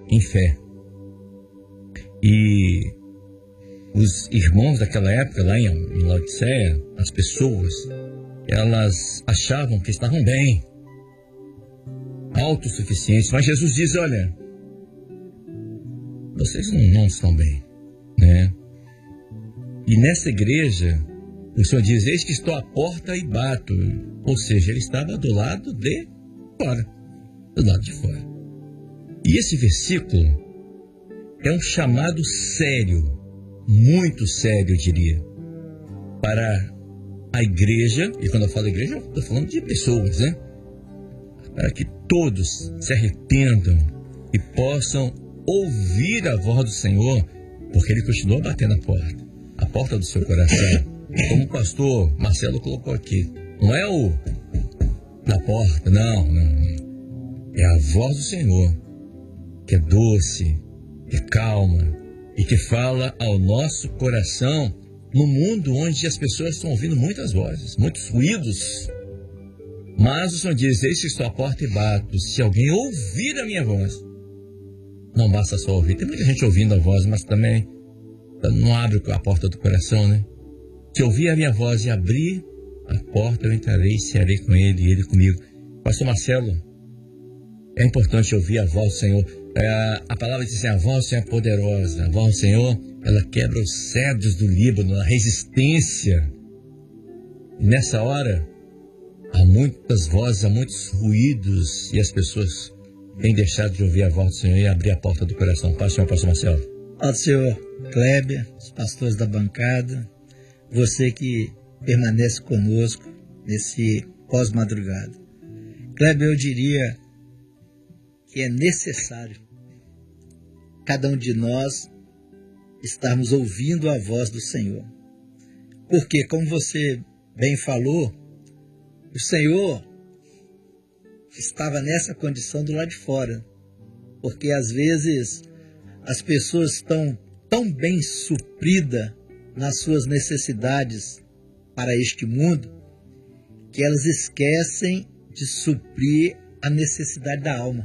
em fé. E os irmãos daquela época, lá em Laodiceia, as pessoas, elas achavam que estavam bem, autossuficientes, mas Jesus diz, olha, vocês não estão bem, né? E nessa igreja, o Senhor diz, eis que estou à porta e bato. Ou seja, ele estava do lado de fora, do lado de fora. E esse versículo é um chamado sério, muito sério, eu diria, para a igreja, e quando eu falo igreja, eu estou falando de pessoas, né? Para que todos se arrependam e possam ouvir a voz do Senhor, porque Ele continua batendo a porta do seu coração. Como o pastor Marcelo colocou aqui, não é o da porta, não. É a voz do Senhor, que é doce, que é calma e que fala ao nosso coração no mundo onde as pessoas estão ouvindo muitas vozes, muitos ruídos. Mas o Senhor diz, eis que estou à porta e bato. Se alguém ouvir a minha voz, não basta só ouvir. Tem muita gente ouvindo a voz, mas também não abre a porta do coração, né? Se ouvir a minha voz e abrir a porta, eu entrarei e cearei com ele e ele comigo. Pastor Marcelo, é importante ouvir a voz do Senhor. A palavra diz assim, a voz do Senhor é poderosa. A voz do Senhor, ela quebra os cedros do Líbano, a resistência. E nessa hora, há muitas vozes, há muitos ruídos, e as pessoas têm deixado de ouvir a voz do Senhor e abrir a porta do coração. Paz, Senhor, pastor Marcelo. Ó, Senhor Kleber, os pastores da bancada, você que permanece conosco nesse pós-madrugada. Kleber, eu diria que é necessário cada um de nós estarmos ouvindo a voz do Senhor. Porque, como você bem falou, o Senhor estava nessa condição do lado de fora. Porque, às vezes, as pessoas estão tão bem supridas nas suas necessidades para este mundo, que elas esquecem de suprir a necessidade da alma.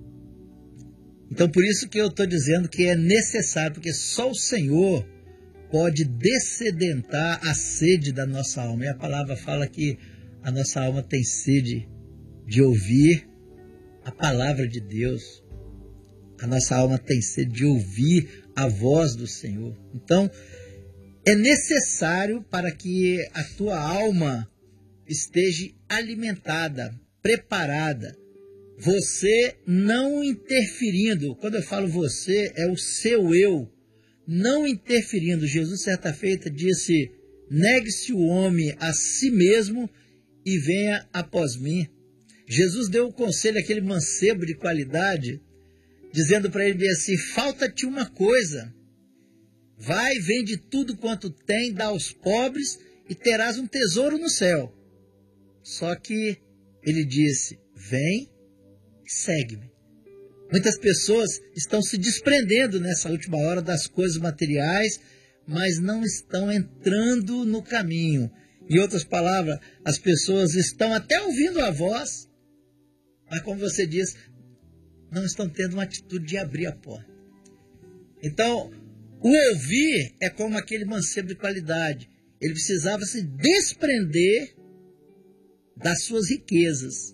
Então, por isso que eu estou dizendo que é necessário, porque só o Senhor pode dessedentar a sede da nossa alma. E a palavra fala que a nossa alma tem sede de ouvir a palavra de Deus. A nossa alma tem sede de ouvir a voz do Senhor. Então, é necessário para que a tua alma esteja alimentada, preparada. Você não interferindo. Quando eu falo você, é o seu eu. Não interferindo. Jesus, certa feita, disse, negue-se o homem a si mesmo e venha após mim. Jesus deu o conselho àquele mancebo de qualidade, dizendo para ele bem assim, falta-te uma coisa. Vai, vende tudo quanto tem, dá aos pobres e terás um tesouro no céu. Só que ele disse, vem e segue-me. Muitas pessoas estão se desprendendo nessa última hora das coisas materiais, mas não estão entrando no caminho. Em outras palavras, as pessoas estão até ouvindo a voz, mas como você diz, não estão tendo uma atitude de abrir a porta. Então, o ouvir é como aquele mancebo de qualidade. Ele precisava se desprender das suas riquezas.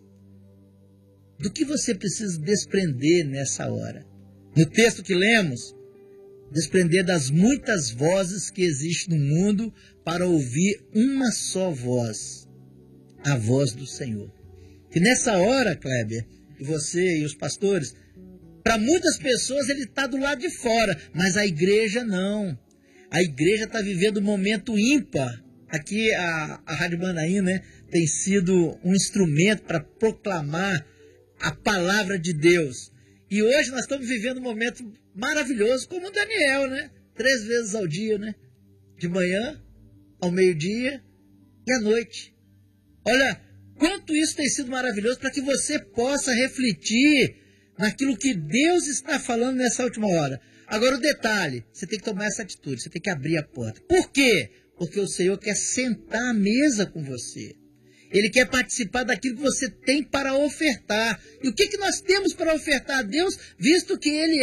Do que você precisa desprender nessa hora? No texto que lemos, desprender das muitas vozes que existem no mundo para ouvir uma só voz, a voz do Senhor. E nessa hora, Kleber, e você e os pastores, para muitas pessoas ele está do lado de fora, mas a igreja não. A igreja está vivendo um momento ímpar. Aqui a Rádio Manaim, né, tem sido um instrumento para proclamar a palavra de Deus. E hoje nós estamos vivendo um momento maravilhoso, como o Daniel, né? 3 vezes ao dia, né? De manhã, ao meio-dia e à noite. Olha, quanto isso tem sido maravilhoso para que você possa refletir naquilo que Deus está falando nessa última hora. Agora o detalhe, você tem que tomar essa atitude, você tem que abrir a porta. Por quê? Porque o Senhor quer sentar à mesa com você. Ele quer participar daquilo que você tem para ofertar. E o que nós temos para ofertar a Deus, visto que Ele